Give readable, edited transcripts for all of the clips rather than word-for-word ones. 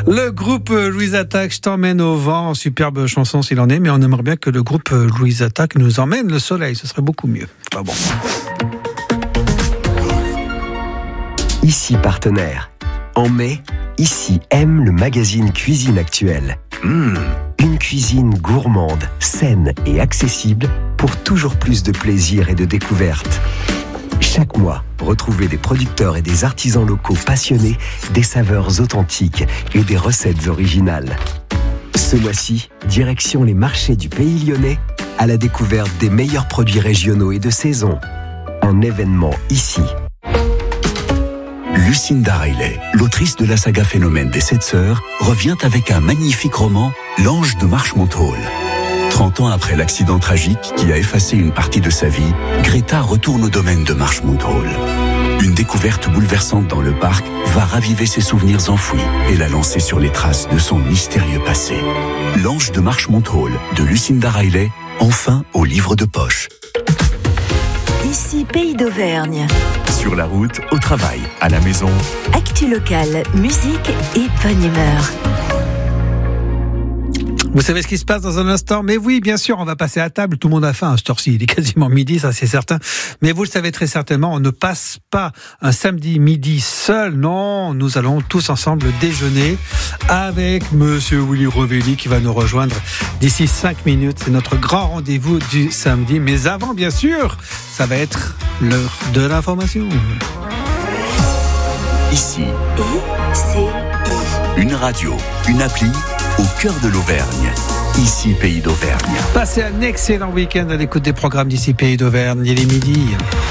Le groupe Louise Attaque, je t'emmène au vent, superbe chanson s'il en est, mais on aimerait bien que le groupe Louise Attaque nous emmène le soleil, ce serait beaucoup mieux. Ah bon. Ici partenaire. En mai, Ici aime le magazine Cuisine Actuelle. Une cuisine gourmande, saine et accessible pour toujours plus de plaisir et de découverte. Chaque mois, retrouvez des producteurs et des artisans locaux passionnés, des saveurs authentiques et des recettes originales. Ce mois-ci, direction les marchés du Pays Lyonnais à la découverte des meilleurs produits régionaux et de saison. Un événement ici. Lucinda Riley, l'autrice de la saga Phénomène des 7 sœurs, revient avec un magnifique roman, L'Ange de Marchmont Hall. 30 ans après l'accident tragique qui a effacé une partie de sa vie, Greta retourne au domaine de Marchmont Hall. Une découverte bouleversante dans le parc va raviver ses souvenirs enfouis et la lancer sur les traces de son mystérieux passé. L'Ange de Marchmont Hall de Lucinda Riley, enfin au livre de poche. Ici Pays d'Auvergne. Sur la route, au travail, à la maison. Actu locale, musique et bonne humeur. Vous savez ce qui se passe dans un instant? Mais oui, bien sûr, on va passer à table. Tout le monde a faim à cette heure-ci. Il est quasiment midi, ça c'est certain. Mais vous le savez très certainement, on ne passe pas un samedi midi seul. Non, nous allons tous ensemble déjeuner avec Monsieur Willy Rovelli qui va nous rejoindre d'ici 5 minutes. C'est notre grand rendez-vous du samedi. Mais avant, bien sûr, ça va être l'heure de l'information. Ici, ICI. une radio, une appli au cœur de l'Auvergne. Ici, Pays d'Auvergne. Passez un excellent week-end à l'écoute des programmes d'ici Pays d'Auvergne. Il est midi.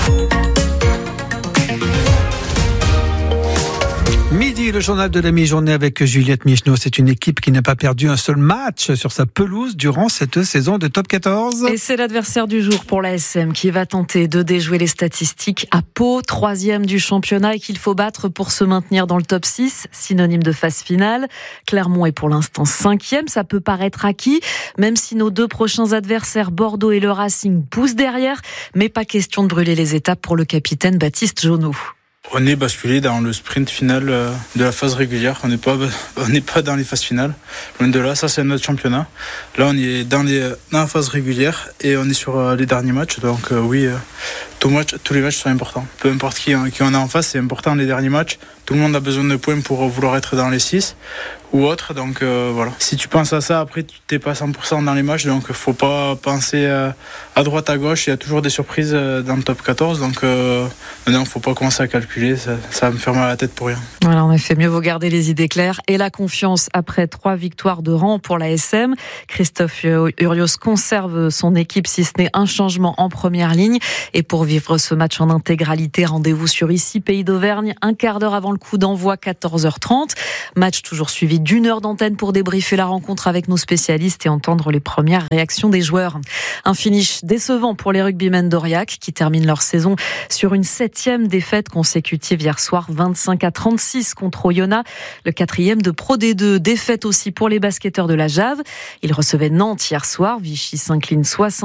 Midi, le journal de la mi-journée avec Juliette Michneau. C'est une équipe qui n'a pas perdu un seul match sur sa pelouse durant cette saison de Top 14. Et c'est l'adversaire du jour pour l'ASM qui va tenter de déjouer les statistiques à Pau, 3e du championnat et qu'il faut battre pour se maintenir dans le top 6, synonyme de phase finale. Clermont est pour l'instant 5e, ça peut paraître acquis, même si nos 2 prochains adversaires, Bordeaux et le Racing, poussent derrière, mais pas question de brûler les étapes pour le capitaine Baptiste Jauneau. On est basculé dans le sprint final de la phase régulière. On n'est pas dans les phases finales. Loin de là, ça c'est notre championnat. Là, on est dans la phase régulière et on est sur les derniers matchs. Donc oui, tous les matchs sont importants. Peu importe qui on a en face, c'est important les derniers matchs. Tout le monde a besoin de points pour vouloir être dans les 6 ou autre. Donc voilà. Si tu penses à ça, après tu n'es pas 100% dans les matchs. Donc faut pas penser à droite, à gauche. Il y a toujours des surprises dans le top 14. Donc non, faut pas commencer à calculer. Ça va me faire mal à la tête pour rien. Voilà, en effet, mieux vaut garder les idées claires et la confiance après 3 victoires de rang pour l'ASM. Christophe Urios conserve son équipe, si ce n'est un changement en première ligne. Et pour vivre ce match en intégralité, rendez-vous sur Ici Pays d'Auvergne, un quart d'heure avant le coup d'envoi, 14h30. Match toujours suivi d'1 heure d'antenne pour débriefer la rencontre avec nos spécialistes et entendre les premières réactions des joueurs. Un finish décevant pour les rugbymen d'Aurillac qui terminent leur saison sur une 7e défaite consécutive hier soir, 25-36 contre Oyonnax, le 4e de Pro D2. Défaite aussi pour les basketteurs de la Jave. Ils recevaient Nantes hier soir. Vichy s'incline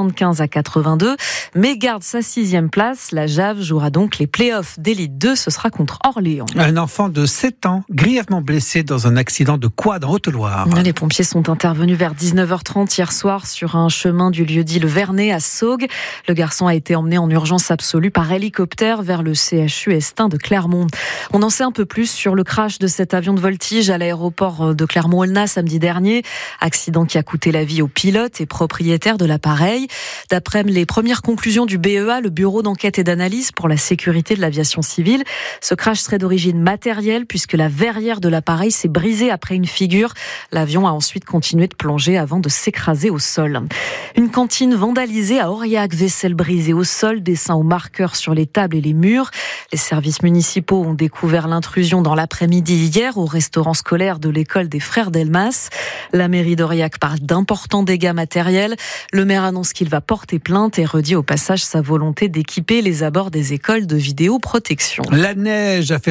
75-82, mais garde sa 6e place. La Jave jouera donc les playoffs d'élite 2. Ce sera contre Orléans. Un enfant de 7 ans, grièvement blessé dans un accident de quad en Haute-Loire. Les pompiers sont intervenus vers 19h30 hier soir sur un chemin du lieu-dit Le Vernet à Saugues. Le garçon a été emmené en urgence absolue par hélicoptère vers le CHU Estin de Clermont. On en sait un peu plus sur le crash de cet avion de voltige à l'aéroport de Clermont-Aulnat samedi dernier. Accident qui a coûté la vie au pilote et propriétaire de l'appareil. D'après les premières conclusions du BEA, le Bureau d'enquête et d'analyse pour la sécurité de l'aviation civile, ce crash serait d'origine matérielle puisque la verrière de l'appareil s'est brisée après une figure. L'avion a ensuite continué de plonger avant de s'écraser au sol. Une cantine vandalisée à Aurillac, vaisselle brisée au sol, dessins aux marqueurs sur les tables et les murs. Les services municipaux ont découvert l'intrusion dans l'après-midi hier au restaurant scolaire de l'école des Frères Delmas. La mairie d'Aurillac parle d'importants dégâts matériels. Le maire annonce qu'il va porter plainte et redit au passage sa volonté d'équiper les abords des écoles de vidéoprotection. La neige a fait son retour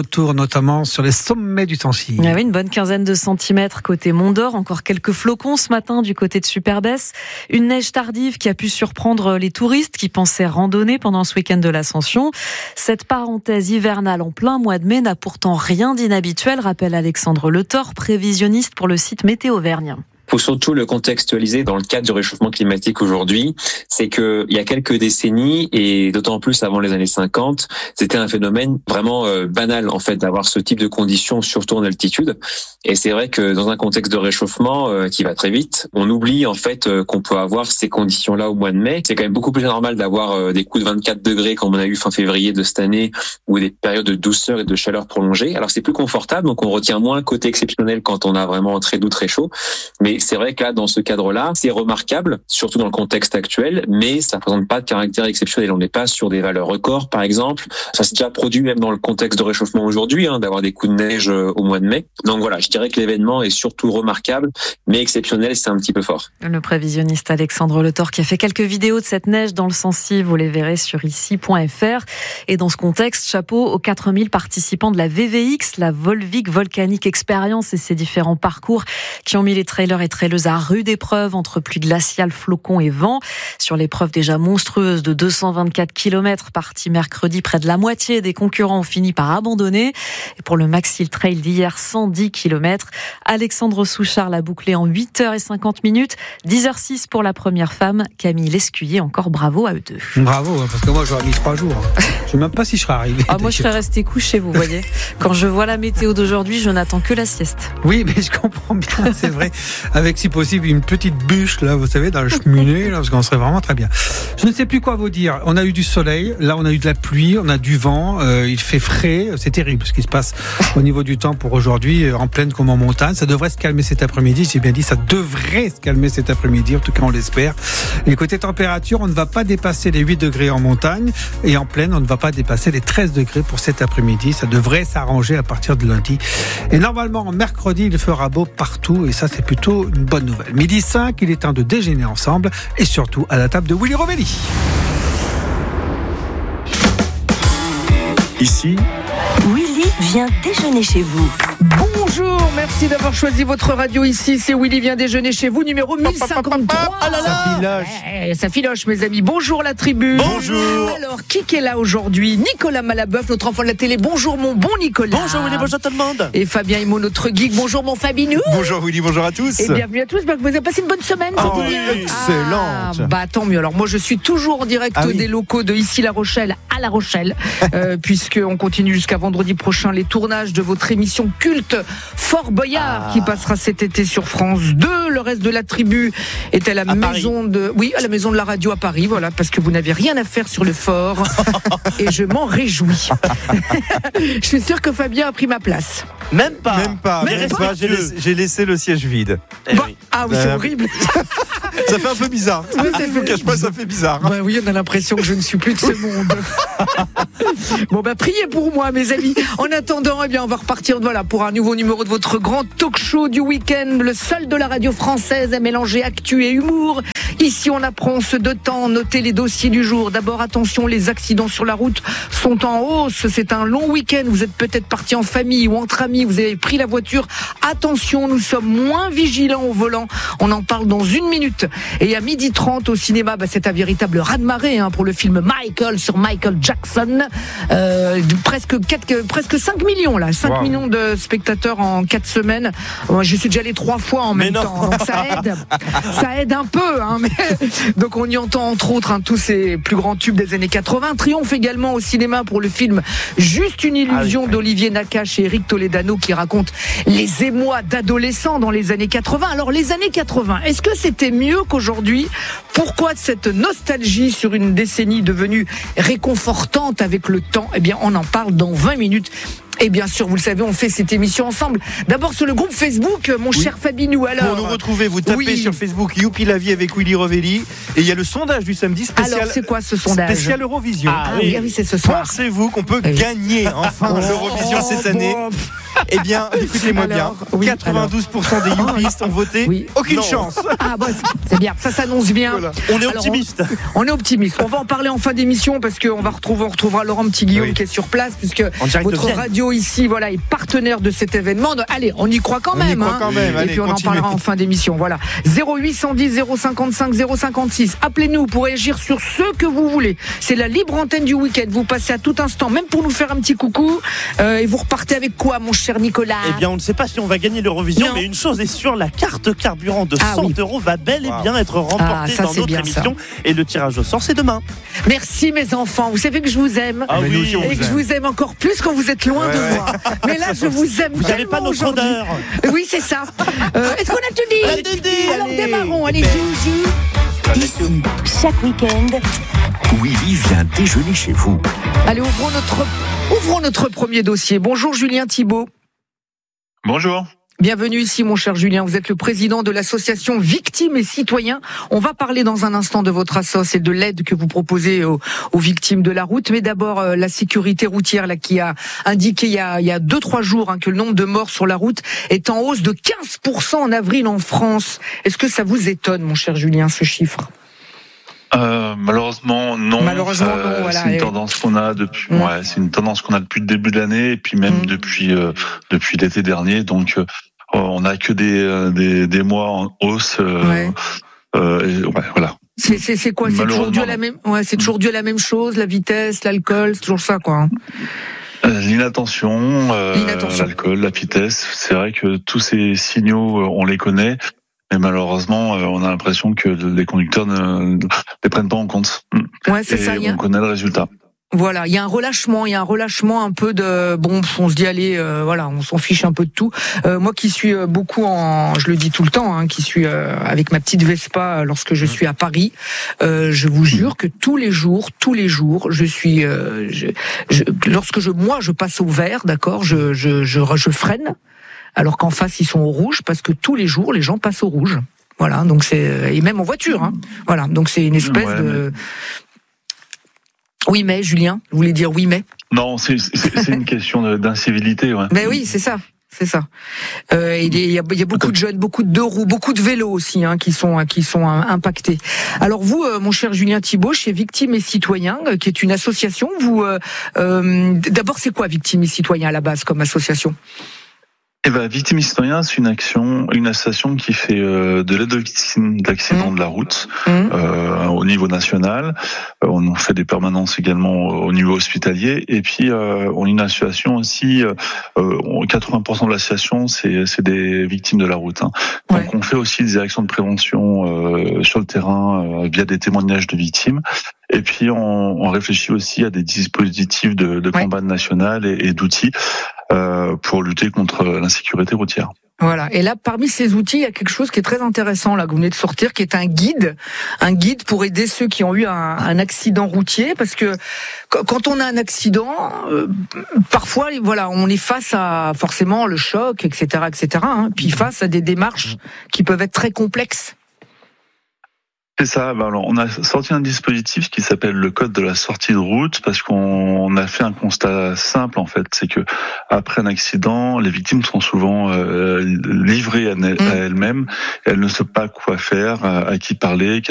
retour, notamment sur les sommets du Sancy. Il y avait une bonne quinzaine de centimètres côté Mont-d'Or, encore quelques flocons ce matin du côté de Superbès. Une neige tardive qui a pu surprendre les touristes qui pensaient randonner pendant ce week-end de l'Ascension. Cette parenthèse hivernale en plein mois de mai n'a pourtant rien d'inhabituel, rappelle Alexandre Letor, prévisionniste pour le site Météo Auvergne. Il faut surtout le contextualiser dans le cadre du réchauffement climatique aujourd'hui. C'est que il y a quelques décennies, et d'autant plus avant les années 50, c'était un phénomène vraiment banal en fait d'avoir ce type de conditions, surtout en altitude. Et c'est vrai que dans un contexte de réchauffement qui va très vite, on oublie en fait qu'on peut avoir ces conditions-là au mois de mai. C'est quand même beaucoup plus normal d'avoir des coups de 24 degrés comme on a eu fin février de cette année, ou des périodes de douceur et de chaleur prolongées. Alors c'est plus confortable, donc on retient moins le côté exceptionnel quand on a vraiment très doux, très chaud. Mais c'est vrai que là, dans ce cadre-là, c'est remarquable, surtout dans le contexte actuel, mais ça ne présente pas de caractère exceptionnel. On n'est pas sur des valeurs records, par exemple. Ça s'est déjà produit même dans le contexte de réchauffement aujourd'hui, d'avoir des coups de neige au mois de mai. Donc voilà, je dirais que l'événement est surtout remarquable, mais exceptionnel, c'est un petit peu fort. Le prévisionniste Alexandre Letor qui a fait quelques vidéos de cette neige dans le Sancy, vous les verrez sur ici.fr. Et dans ce contexte, chapeau aux 4000 participants de la VVX, la Volvic Volcanic Experience et ses différents parcours qui ont mis les trailers et traileuses à rude épreuve entre pluie glaciale, flocons et vent. Sur l'épreuve déjà monstrueuse de 224 km partie mercredi, près de la moitié des concurrents ont fini par abandonner. Et pour le Maxi Trail d'hier, 110 km, Alexandre Souchard l'a bouclé en 8h50, 10h06 pour la première femme, Camille Lescuyer. Encore bravo à eux deux. Bravo, parce que moi j'aurais mis 3 jours. Je ne sais même pas si je serais arrivé. Moi je serais resté couché, vous voyez. Quand je vois la météo d'aujourd'hui, je n'attends que la sieste. Oui, mais je comprends bien, c'est vrai. Avec si possible une petite bûche, là, vous savez, dans la cheminée, là, parce qu'on serait vraiment très bien. Je ne sais plus quoi vous dire. On a eu du soleil, là on a eu de la pluie, on a du vent, il fait frais. C'est terrible ce qui se passe au niveau du temps pour aujourd'hui, en plaine comme en montagne. Ça devrait se calmer cet après-midi, j'ai bien dit, ça devrait se calmer cet après-midi, en tout cas on l'espère. Et côté température, on ne va pas dépasser les 8 degrés en montagne, et en plaine, on ne va pas dépasser les 13 degrés pour cet après-midi. Ça devrait s'arranger à partir de lundi. Et normalement, mercredi, il fera beau partout, et ça c'est plutôt une bonne nouvelle. 12h05, il est temps de déjeuner ensemble, et surtout à la table de Willy Rovelli. Ici, Willy vient déjeuner chez vous. Bonjour, merci d'avoir choisi votre radio ici. C'est Willy vient déjeuner chez vous, numéro 1053. Ah là là, ça filoche. Ça filoche, mes amis. Bonjour la tribu. Bonjour. Alors, qui est là aujourd'hui? Nicolas Malabeuf, notre enfant de la télé. Bonjour mon bon Nicolas. Bonjour Willy, bonjour tout le monde. Et Fabien Himo, notre geek. Bonjour mon Fabinou. Bonjour Willy, bonjour à tous. Et bienvenue à tous. Vous avez passé une bonne semaine, Oh, c'est bien. excellente. Tant mieux. Alors moi, je suis toujours en direct des locaux de Ici La Rochelle à La Rochelle, puisqu'on continue jusqu'à vendredi prochain les tournages de votre émission culte Fort Boyard qui passera cet été sur France 2. Le reste de la tribu est à la maison à la maison de la radio à Paris, voilà, parce que vous n'avez rien à faire sur le fort et je m'en réjouis. Je suis sûr que Fabien a pris ma place. Même pas. J'ai laissé le siège vide. Oui, c'est horrible. Ça fait un peu bizarre. Je ne vous cache pas, ça fait bizarre. Oui, on a l'impression que je ne suis plus de ce monde. Priez pour moi, mes amis. En attendant, on va repartir pour un nouveau numéro de votre grand talk show du week-end, le seul de la radio française à mélanger actu et humour. Ici, on apprend, on se détend, notez les dossiers du jour. D'abord, attention, les accidents sur la route sont en hausse. C'est un long week-end. Vous êtes peut-être parti en famille ou entre amis. Vous avez pris la voiture. Attention, nous sommes moins vigilants au volant. On en parle dans 1 minute. Et à 12h30 au cinéma, c'est un véritable raz-de-marée pour le film Michael sur Michael Jackson. Presque 5 millions là, 5 millions de spectateurs en 4 semaines. Moi, je suis déjà allé 3 fois en même temps, donc ça aide un peu. Mais... Donc on y entend entre autres tous ces plus grands tubes des années 80. Triomphe également au cinéma pour le film Juste une illusion d'Olivier Nakache et Eric Toledano qui raconte les émois d'adolescents dans les années 80. Alors les années 80, est-ce que c'était mieux qu'aujourd'hui? Pourquoi cette nostalgie sur une décennie devenue réconfortante avec le temps? On en parle dans 20 minutes. Et bien sûr, vous le savez, on fait cette émission ensemble. D'abord sur le groupe Facebook, mon cher Fabinou. Alors, pour nous retrouver, vous tapez sur Facebook Youpi la vie avec Willy Rovelli. Et il y a le sondage du samedi spécial. Alors, c'est quoi ce sondage? Spécial Eurovision. Oui, c'est ce soir. Pensez-vous qu'on peut gagner enfin l'Eurovision cette année? Eh bien, écoutez-moi bien. 92% des youpistes ont voté. Oui. Aucune chance. Ah bon, c'est bien. Ça s'annonce bien. Voilà. On est optimiste. On est optimiste. On va en parler en fin d'émission parce qu'on retrouvera Laurent Petit-Guillaume qui est sur place puisque votre radio ici, voilà, est partenaire de cet événement. Donc, allez, on y croit quand même. Allez, et puis on continuez. en parlera en fin d'émission. Voilà. 0810 055 056. Appelez-nous pour réagir sur ce que vous voulez. C'est la libre antenne du week-end. Vous passez à tout instant, même pour nous faire un petit coucou. Et vous repartez avec quoi, mon cher Nicolas ? Eh bien, on ne sait pas si on va gagner l'Eurovision, mais une chose est sûre, la carte carburant de 100 € va bel et bien être remportée dans notre émission. Et le tirage au sort, c'est demain. Merci mes enfants. Vous savez que je vous aime. Et que je vous aime encore plus quand vous êtes loin de moi. Mais là, je vous aime. Vous n'avez pas notre odeur. Oui, c'est ça. Est-ce qu'on a tout dit ? Alors démarrons. Allez, Ici, chaque week-end, Willy vient déjeuner chez vous. Allez, ouvrons notre premier dossier. Bonjour Julien Thibault. Bonjour. Bienvenue ici, mon cher Julien. Vous êtes le président de l'association Victimes et Citoyens. On va parler dans un instant de votre assoce et de l'aide que vous proposez aux victimes de la route. Mais d'abord, la sécurité routière, là, qui a indiqué il y a 2-3 jours que le nombre de morts sur la route est en hausse de 15% en avril en France. Est-ce que ça vous étonne, mon cher Julien, ce chiffre ? Malheureusement non. Voilà, c'est une tendance qu'on a depuis. C'est une tendance qu'on a depuis le début de l'année et puis même depuis l'été dernier. Donc on n'a que des mois en hausse. Voilà. C'est quoi ? C'est toujours dû à la même. C'est toujours dû à la même chose, la vitesse, l'alcool, c'est toujours ça, quoi. L'inattention, l'alcool, la vitesse. C'est vrai que tous ces signaux, on les connaît. Mais malheureusement, on a l'impression que les conducteurs ne les prennent pas en compte. Ouais, c'est ça. On connaît le résultat. Voilà, il y a un relâchement un peu de on se dit allez, on s'en fiche un peu de tout. Moi qui suis beaucoup je le dis tout le temps, qui suis avec ma petite Vespa lorsque je suis à Paris, je vous jure que tous les jours, je suis, lorsque je passe au vert, d'accord, je freine. Alors qu'en face ils sont au rouge parce que tous les jours les gens passent au rouge. Voilà, donc et même en voiture. Voilà, donc c'est une espèce de. Oui mais Julien, vous voulez dire oui mais ? Non, c'est une question d'incivilité. Ouais. Mais oui, c'est ça. Il y a beaucoup de jeunes, beaucoup de deux roues, beaucoup de vélos aussi qui sont impactés. Alors vous, mon cher Julien Thibault, chez Victimes et Citoyens, qui est une association, vous d'abord c'est quoi Victimes et Citoyens à la base comme association ? Victimes et Citoyens, c'est une association qui fait de l'aide aux victimes d'accidents de la route au niveau national. On fait des permanences également au niveau hospitalier. Et puis, on est une association aussi, 80% de l'association, c'est des victimes de la route. Donc, on fait aussi des actions de prévention sur le terrain via des témoignages de victimes. Et puis, on réfléchit aussi à des dispositifs de campagne nationale et d'outils pour lutter contre l'insécurité routière. Voilà. Et là, parmi ces outils, il y a quelque chose qui est très intéressant là que vous venez de sortir, qui est un guide pour aider ceux qui ont eu un accident routier, parce que quand on a un accident, parfois, on est face à forcément le choc, etc., puis face à des démarches qui peuvent être très complexes. C'est ça. Alors, on a sorti un dispositif qui s'appelle le code de la sortie de route parce qu'on a fait un constat simple en fait, c'est que après un accident, les victimes sont souvent livrées à elles-mêmes. Elles ne savent pas quoi faire, à qui parler.